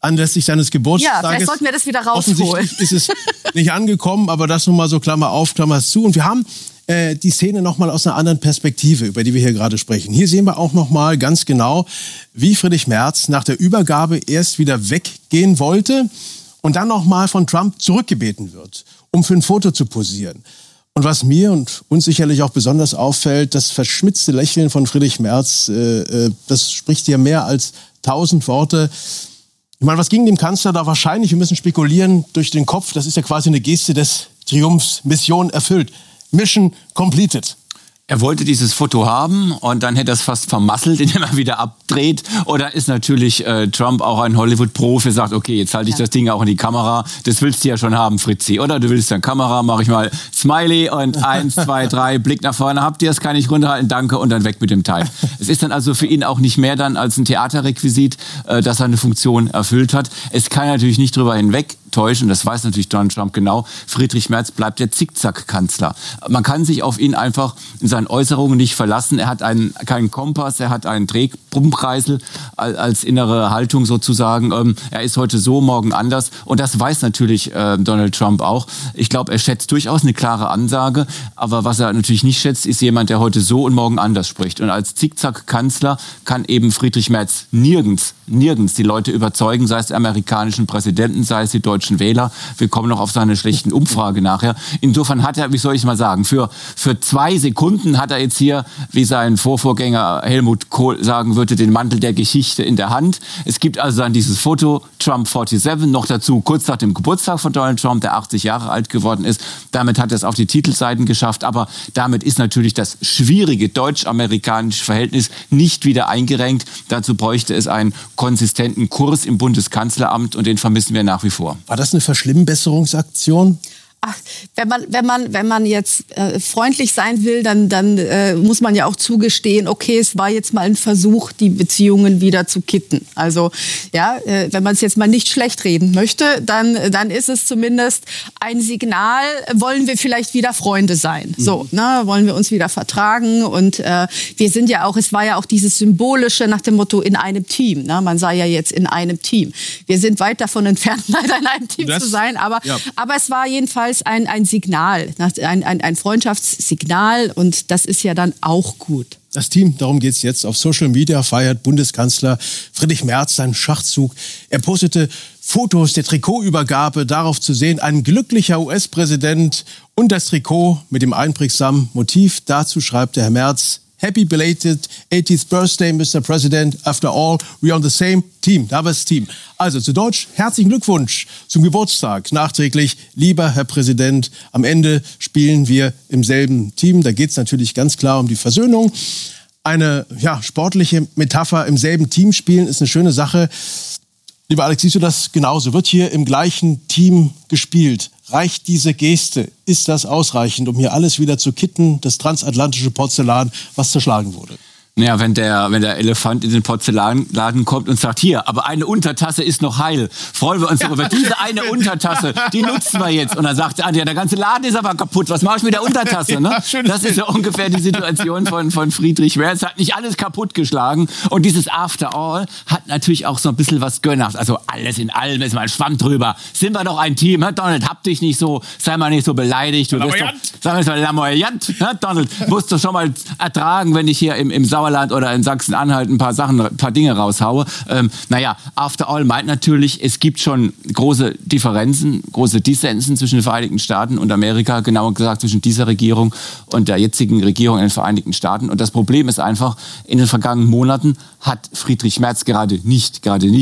anlässlich seines Geburtstages. Ja, vielleicht sollten wir das wieder rausholen. Offensichtlich ist es nicht angekommen, aber das nun mal so Klammer auf, Klammer zu. Und wir haben die Szene noch mal aus einer anderen Perspektive, über die wir hier gerade sprechen. Hier sehen wir auch noch mal ganz genau, wie Friedrich Merz nach der Übergabe erst wieder weggehen wollte und dann noch mal von Trump zurückgebeten wird, um für ein Foto zu posieren. Und was mir und uns sicherlich auch besonders auffällt, das verschmitzte Lächeln von Friedrich Merz, das spricht ja mehr als 1000 Worte. Ich meine, was ging dem Kanzler da wahrscheinlich, wir müssen spekulieren, durch den Kopf? Das ist ja quasi eine Geste des Triumphs, Mission erfüllt. Mission completed. Er wollte dieses Foto haben und dann hätte er es fast vermasselt, indem er wieder abdreht. Oder ist natürlich Trump auch ein Hollywood-Profi, sagt, okay, jetzt halte ich das Ding auch in die Kamera. Das willst du ja schon haben, Fritzi. Oder du willst dann Kamera, mache ich mal Smiley und 1, 2, 3, Blick nach vorne. Habt ihr es, kann ich runterhalten, danke und dann weg mit dem Teil. Es ist dann also für ihn auch nicht mehr dann als ein Theaterrequisit, dass er eine Funktion erfüllt hat. Es kann natürlich nicht drüber hinwegtäuschen, das weiß natürlich Donald Trump genau, Friedrich Merz bleibt der Zickzack-Kanzler. Man kann sich auf ihn einfach in seinen Äußerungen nicht verlassen. Er hat keinen Kompass, er hat einen Drehkreisel als innere Haltung sozusagen. Er ist heute so, morgen anders. Und das weiß natürlich Donald Trump auch. Ich glaube, er schätzt durchaus eine klare Ansage. Aber was er natürlich nicht schätzt, ist jemand, der heute so und morgen anders spricht. Und als Zickzack-Kanzler kann eben Friedrich Merz nirgends die Leute überzeugen, sei es die amerikanischen Präsidenten, sei es die deutschen Wähler. Wir kommen noch auf seine schlechten Umfrage nachher. Insofern hat er, wie soll ich mal sagen, für 2 Sekunden hat er jetzt hier, wie sein Vorgänger Helmut Kohl sagen würde, den Mantel der Geschichte in der Hand. Es gibt also dann dieses Foto, Trump 47, noch dazu kurz nach dem Geburtstag von Donald Trump, der 80 Jahre alt geworden ist. Damit hat er es auf die Titelseiten geschafft, aber damit ist natürlich das schwierige deutsch-amerikanische Verhältnis nicht wieder eingerenkt. Dazu bräuchte es einen konsistenten Kurs im Bundeskanzleramt und den vermissen wir nach wie vor. War das eine Verschlimmbesserungsaktion? Ach, wenn man jetzt freundlich sein will, dann muss man ja auch zugestehen, okay, es war jetzt mal ein Versuch, die Beziehungen wieder zu kitten. Also ja, wenn man es jetzt mal nicht schlecht reden möchte, dann ist es zumindest ein Signal, wollen wir vielleicht wieder Freunde sein. So, ne, wollen wir uns wieder vertragen und wir sind ja auch, es war ja auch dieses Symbolische nach dem Motto in einem Team. Ne? Man sei ja jetzt in einem Team. Wir sind weit davon entfernt, leider in einem Team zu sein, aber es war jedenfalls ein Signal, ein Freundschaftssignal und das ist ja dann auch gut. Das Team, darum geht es jetzt, auf Social Media feiert Bundeskanzler Friedrich Merz seinen Schachzug. Er postete Fotos der Trikotübergabe, darauf zu sehen, ein glücklicher US-Präsident und das Trikot mit dem einprägsamen Motiv. Dazu schreibt der Herr Merz: Happy belated 80th birthday, Mr. President. After all, we are on the same team. Da war das Team. Also zu Deutsch, herzlichen Glückwunsch zum Geburtstag. Nachträglich, lieber Herr Präsident, am Ende spielen wir im selben Team. Da geht es natürlich ganz klar um die Versöhnung. Eine sportliche Metapher, im selben Team spielen, ist eine schöne Sache. Lieber Alex, siehst du das genauso? Wird hier im gleichen Team gespielt? Reicht diese Geste? Ist das ausreichend, um hier alles wieder zu kitten, das transatlantische Porzellan, was zerschlagen wurde? Naja, wenn der Elefant in den Porzellanladen kommt und sagt, hier, aber eine Untertasse ist noch heil. Freuen wir uns darüber. Diese eine Untertasse, die nutzen wir jetzt. Und dann sagt der andere, der ganze Laden ist aber kaputt. Was mache ich mit der Untertasse? Ne? Das ist ja ungefähr die Situation von Friedrich Merz. Hat nicht alles kaputtgeschlagen. Und dieses After All hat natürlich auch so ein bisschen was Gönnerhaft. Also alles in allem ist mal ein Schwamm drüber. Sind wir doch ein Team? Donald, hab dich nicht so, sei mal nicht so beleidigt. Du wirst doch, sag mal lamoyant. Donald, musst du schon mal ertragen, wenn ich hier im Sauerland oder in Sachsen-Anhalt ein paar Dinge raushaue. After all meint natürlich, es gibt schon große Differenzen, große Dissensen zwischen den Vereinigten Staaten und Amerika, genauer gesagt zwischen dieser Regierung und der jetzigen Regierung in den Vereinigten Staaten. Und das Problem ist einfach, in den vergangenen Monaten hat Friedrich Merz gerade nicht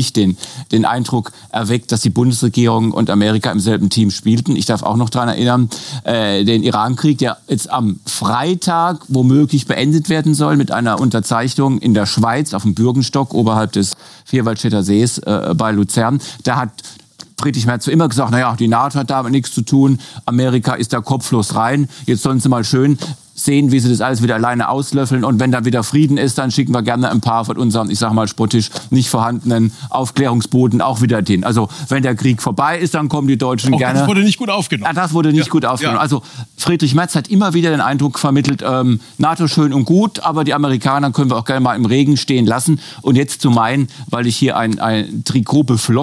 den Eindruck erweckt, dass die Bundesregierung und Amerika im selben Team spielten. Ich darf auch noch daran erinnern, den Irankrieg, der jetzt am Freitag womöglich beendet werden soll mit einer Unterzeichnung in der Schweiz auf dem Bürgenstock oberhalb des Vierwaldstätter Sees bei Luzern. Da hat Friedrich Merz immer gesagt, die NATO hat damit nichts zu tun, Amerika ist da kopflos rein, jetzt sollen sie mal schön sehen, wie sie das alles wieder alleine auslöffeln und wenn da wieder Frieden ist, dann schicken wir gerne ein paar von unseren, ich sag mal spottisch, nicht vorhandenen Aufklärungsbooten auch wieder hin. Also wenn der Krieg vorbei ist, dann kommen die Deutschen gerne. Das wurde nicht gut aufgenommen. Das wurde nicht gut aufgenommen. Ja. Also Friedrich Merz hat immer wieder den Eindruck vermittelt, NATO schön und gut, aber die Amerikaner können wir auch gerne mal im Regen stehen lassen. Und jetzt zu meinen, weil ich hier ein Trikot beflockt